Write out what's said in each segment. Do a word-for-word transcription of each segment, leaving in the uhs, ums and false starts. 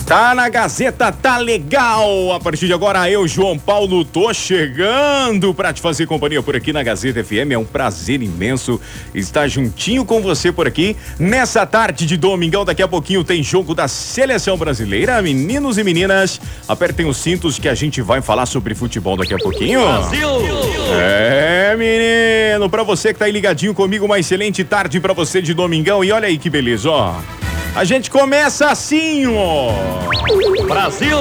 Tá na Gazeta, tá legal. A partir de agora, eu, João Paulo, tô chegando pra te fazer companhia por aqui na Gazeta F M. É um prazer imenso estar juntinho com você por aqui nessa tarde de domingão. Daqui a pouquinho tem jogo da Seleção Brasileira. Meninos e meninas, apertem os cintos que a gente vai falar sobre futebol daqui a pouquinho. Brasil! É, menino, pra você que tá aí ligadinho comigo, uma excelente tarde pra você de domingão. E olha aí que beleza, ó. A gente começa assim, ó. Brasil!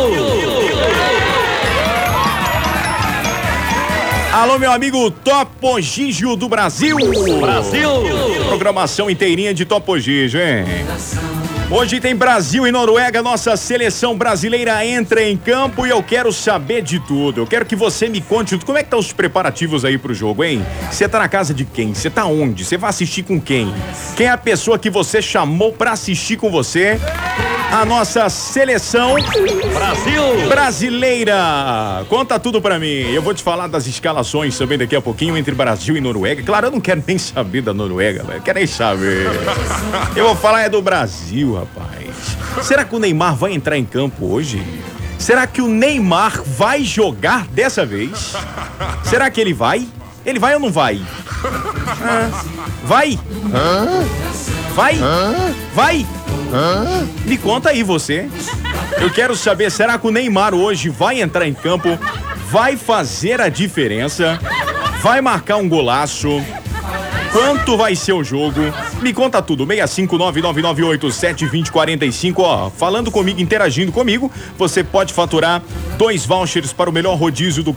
Alô, meu amigo Topo Gigio do Brasil. Brasil! Programação inteirinha de Topo Gigio, hein? Hoje tem Brasil e Noruega, nossa seleção brasileira entra em campo e eu quero saber de tudo. Eu quero que você me conte como é que estão os preparativos aí pro jogo, hein? Você tá na casa de quem? Você tá onde? Você vai assistir com quem? Quem é a pessoa que você chamou pra assistir com você? A nossa seleção Brasil brasileira. Conta tudo pra mim. Eu vou te falar das escalações também daqui a pouquinho entre Brasil e Noruega. Claro, eu não quero nem saber da Noruega, velho. Quero nem saber. Eu vou falar é do Brasil, rapaz. Será que o Neymar vai entrar em campo hoje? Será que o Neymar vai jogar dessa vez? Será que ele vai? Ele vai ou não vai? Ah, vai? Vai? Vai? Me conta aí você. Eu quero saber, será que o Neymar hoje vai entrar em campo? Vai fazer a diferença? Vai marcar um golaço? Quanto vai ser o jogo? Me conta tudo, seis cinco nove nove nove oito sete dois zero quatro cinco, ó, falando comigo, interagindo comigo, você pode faturar dois vouchers para o melhor rodízio do